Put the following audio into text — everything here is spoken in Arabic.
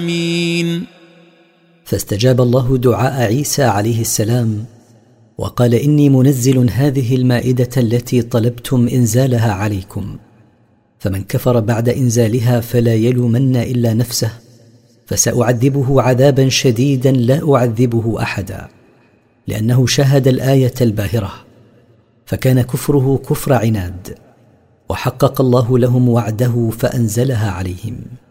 آمين. فاستجاب الله دعاء عيسى عليه السلام وقال: إني منزل هذه المائدة التي طلبتم إنزالها عليكم، فمن كفر بعد إنزالها فلا يلومن إلا نفسه، فسأعذبه عذابا شديدا لا أعذبه أحدا، لأنه شاهد الآية الباهرة، فكان كفره كفر عناد، وحقق الله لهم وعده فأنزلها عليهم.